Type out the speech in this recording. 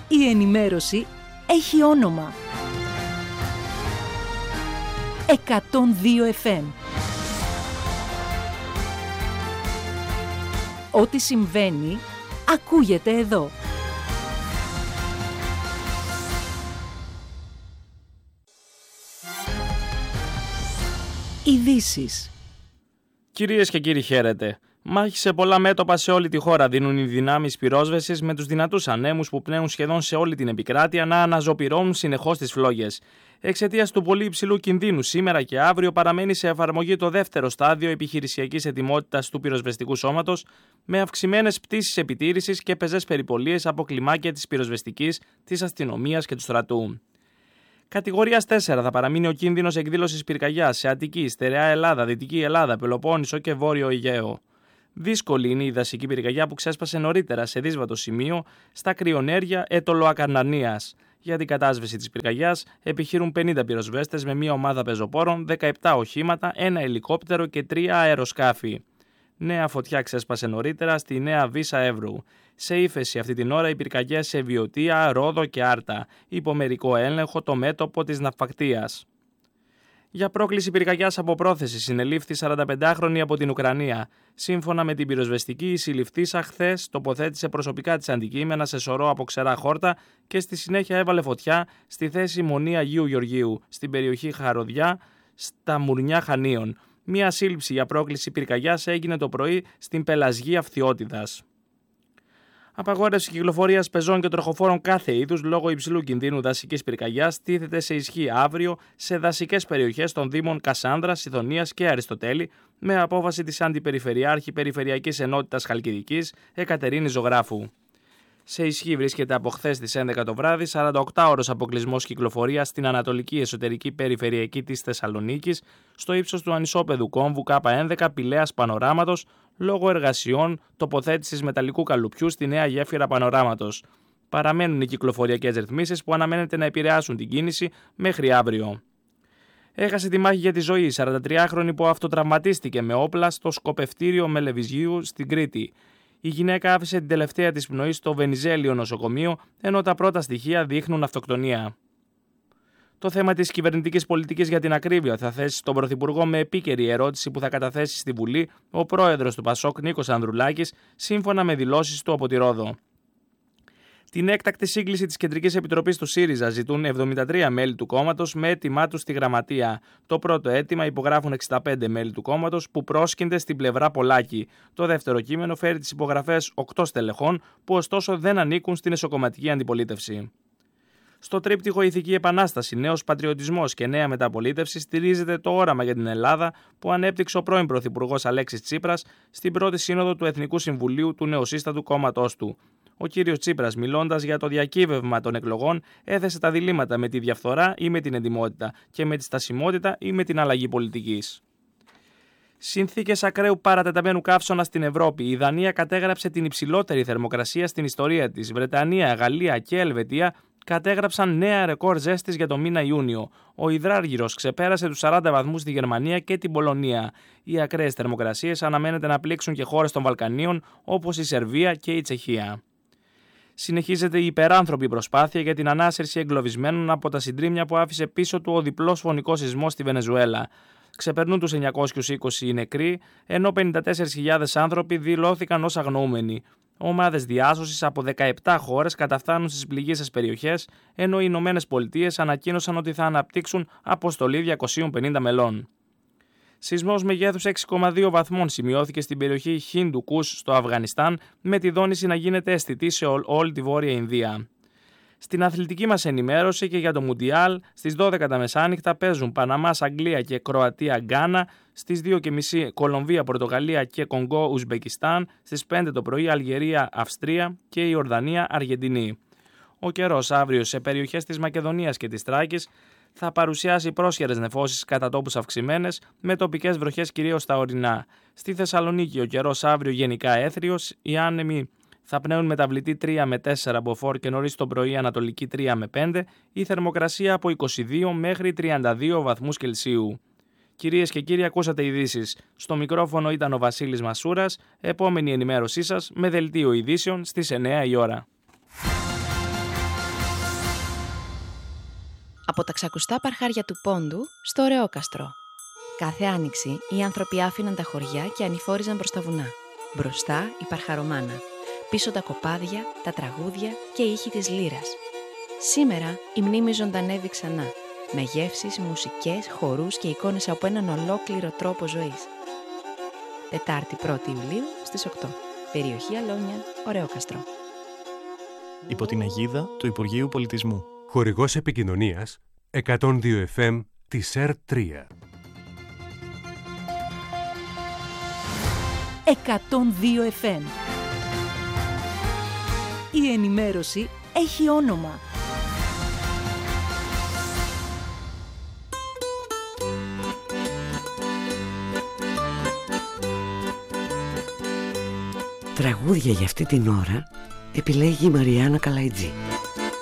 Η ενημέρωση έχει όνομα. 102 FM. Ό,τι συμβαίνει, ακούγεται εδώ. Ειδήσεις. Κυρίες και κύριοι, χαίρετε. Μάχη σε πολλά μέτωπα σε όλη τη χώρα δίνουν οι δυνάμεις πυρόσβεσης με τους δυνατούς ανέμους που πνέουν σχεδόν σε όλη την επικράτεια να αναζωπυρώνουν συνεχώς τις φλόγες. Εξαιτίας του πολύ υψηλού κινδύνου, σήμερα και αύριο παραμένει σε εφαρμογή το δεύτερο στάδιο επιχειρησιακής ετοιμότητας του πυροσβεστικού σώματος, με αυξημένες πτήσεις επιτήρησης και πεζές περιπολίες από κλιμάκια της πυροσβεστικής, της αστυνομίας και του στρατού. Κατηγορίας 4 θα παραμείνει ο κίνδυνος εκδήλωσης πυρκαγιάς σε Αττική, Στερεά Ελλάδα, Δυτική Ελλάδα, Πελοπόννησο και Βόρειο Αιγαίο. Δύσκολη είναι η δασική πυρκαγιά που ξέσπασε νωρίτερα σε δύσβατο σημείο στα κρυονέρια Ετωλοακαρνανίας. Για την κατάσβεση της πυρκαγιάς επιχειρούν 50 πυροσβέστες με μια ομάδα πεζοπόρων, 17 οχήματα, ένα ελικόπτερο και 3 αεροσκάφη. Νέα φωτιά ξέσπασε νωρίτερα στη Νέα Βύσα Εύρου. Σε ύφεση αυτή την ώρα οι πυρκαγιές σε Βιωτία, Ρόδο και Άρτα. Υπό μερικό έλεγχο το μέτωπο της Ναυπακτίας. Για πρόκληση πυρκαγιάς από πρόθεση συνελήφθη 45χρονη από την Ουκρανία. Σύμφωνα με την πυροσβεστική, η συλληφθήσα χθες τοποθέτησε προσωπικά της αντικείμενα σε σωρό από ξερά χόρτα και στη συνέχεια έβαλε φωτιά στη θέση Μονή Αγίου Γεωργίου, στην περιοχή Χαροδιά, στα Μουρνιά Χανίων. Μία σύλληψη για πρόκληση πυρκαγιάς έγινε το πρωί στην Πελασγία Φθιώτιδας. Απαγόρευση κυκλοφορίας πεζών και τροχοφόρων κάθε είδους λόγω υψηλού κινδύνου δασικής πυρκαγιάς τίθεται σε ισχύ αύριο σε δασικές περιοχές των Δήμων Κασάνδρας, Σιδωνίας και Αριστοτέλη, με απόφαση της Αντιπεριφερειάρχη Περιφερειακής Ενότητας Χαλκιδικής Εκατερίνης Ζωγράφου. Σε ισχύ βρίσκεται από χθες στις 11 το βράδυ 48 ώρες αποκλεισμός κυκλοφορίας στην Ανατολική Εσωτερική Περιφερειακή της Θεσσαλονίκης, στο ύψος του ανισόπεδου κόμβου K11 Πηλαίας Πανοράματος, λόγω εργασιών τοποθέτησης μεταλλικού καλουπιού στη νέα γέφυρα Πανοράματος. Παραμένουν οι κυκλοφοριακές ρυθμίσεις που αναμένεται να επηρεάσουν την κίνηση μέχρι αύριο. Έχασε τη μάχη για τη ζωή η 43χρονη που αυτοτραυματίστηκε με όπλα στο σκοπευτήριο Μελεβιζίου στην Κρήτη. Η γυναίκα άφησε την τελευταία της πνοή στο Βενιζέλιο νοσοκομείο, ενώ τα πρώτα στοιχεία δείχνουν αυτοκτονία. Το θέμα της κυβερνητικής πολιτικής για την ακρίβεια θα θέσει στον Πρωθυπουργό με επίκαιρη ερώτηση που θα καταθέσει στη Βουλή ο πρόεδρος του ΠΑΣΟΚ Νίκος Ανδρουλάκης, σύμφωνα με δηλώσεις του από τη Ρόδο. Την έκτακτη σύγκληση της Κεντρικής Επιτροπής του ΣΥΡΙΖΑ ζητούν 73 μέλη του κόμματος με έτοιμά τους στη Γραμματεία. Το πρώτο αίτημα υπογράφουν 65 μέλη του κόμματος που πρόσκυνται στην πλευρά Πολάκη. Το δεύτερο κείμενο φέρει τις υπογραφές 8 στελεχών που ωστόσο δεν ανήκουν στην εσωκομματική αντιπολίτευση. Στο τρίπτυχο Ηθική Επανάσταση, Νέος Πατριωτισμός και Νέα Μεταπολίτευση στηρίζεται το όραμα για την Ελλάδα που ανέπτυξε ο πρώην Πρωθυπουργός Αλέξης Τσίπρας στην πρώτη σύνοδο του Εθνικού Συμβουλίου του νεοσύστατου κόμματός του. Ο κύριος Τσίπρας, μιλώντας για το διακύβευμα των εκλογών, έθεσε τα διλήμματα με τη διαφθορά ή με την εντιμότητα και με τη στασιμότητα ή με την αλλαγή πολιτικής. Συνθήκες ακραίου παρατεταμένου καύσωνα στην Ευρώπη. Η Δανία κατέγραψε την υψηλότερη θερμοκρασία στην ιστορία της. Βρετανία, Γαλλία και Ελβετία κατέγραψαν νέα ρεκόρ ζέστης για το μήνα Ιούνιο. Ο υδράργυρος ξεπέρασε τους 40 βαθμούς στη Γερμανία και την Πολωνία. Οι ακραίες θερμοκρασίες αναμένεται να πλήξουν και χώρες των Βαλκανίων όπως η Σερβία και η Τσεχία. Συνεχίζεται η υπεράνθρωπη προσπάθεια για την ανάσυρση εγκλωβισμένων από τα συντρίμμια που άφησε πίσω του ο διπλός φωνικός σεισμός στη Βενεζουέλα. Ξεπερνούν τους 920 οι νεκροί, ενώ 54.000 άνθρωποι δηλώθηκαν ως αγνοούμενοι. Ομάδες διάσωσης από 17 χώρες καταφθάνουν στις πληγείσες περιοχές, ενώ οι Ηνωμένες Πολιτείες ανακοίνωσαν ότι θα αναπτύξουν αποστολή 250 μελών. Σεισμός μεγέθους 6,2 βαθμών σημειώθηκε στην περιοχή Χίντου Κους στο Αφγανιστάν, με τη δόνηση να γίνεται αισθητή σε όλη τη Βόρεια Ινδία. Στην αθλητική μας ενημέρωση και για το Μουντιάλ, στις 12 τα μεσάνυχτα παίζουν Παναμάς, Αγγλία και Κροατία, Γκάνα, στις 2.30 Κολομβία, Πορτογαλία και Κονγκό, Ουσμπεκιστάν, στις 5 το πρωί Αλγερία, Αυστρία και η Ιορδανία, Αργεντινή. Ο καιρός αύριο σε περιοχές της Μακεδονίας και της Τράκης θα παρουσιάσει πρόσχερες νεφώσεις κατά τόπους αυξημένες, με τοπικές βροχές κυρίως στα ορεινά. Στη Θεσσαλονίκη ο καιρός αύριο γενικά έθριος, οι άνεμοι θα πνέουν μεταβλητή 3 με 4 μποφόρ και νωρίς το πρωί ανατολική 3 με 5, η θερμοκρασία από 22 μέχρι 32 βαθμούς Κελσίου. Κυρίες και κύριοι, ακούσατε ειδήσεις. Στο μικρόφωνο ήταν ο Βασίλης Μασούρας. Επόμενη ενημέρωσή σας με δελτίο ειδήσεων στις 9 η ώρα. Από τα ξακουστά παρχάρια του Πόντου στο Ωρεόκαστρο. Κάθε άνοιξη οι άνθρωποι άφηναν τα χωριά και ανηφόριζαν προς τα βουνά. Μπροστά η παρχαρομάνα. Πίσω τα κοπάδια, τα τραγούδια και οι ήχοι της λύρας. Σήμερα η μνήμη ζωντανεύει ξανά. Με γεύσεις, μουσικές, χορούς και εικόνες από έναν ολόκληρο τρόπο ζωής. Τετάρτη 1η Ιουλίου στις 8. Περιοχή Αλόνια, Ωρεόκαστρο. Υπό την αιγίδα του Υπουργείου Πολιτισμού. Χορηγός επικοινωνίας 102 FM της ΕΡΤ3. 102 FM. Η ενημέρωση έχει όνομα. Τραγούδια για αυτή την ώρα επιλέγει η Μαριάννα Καλαϊτζή.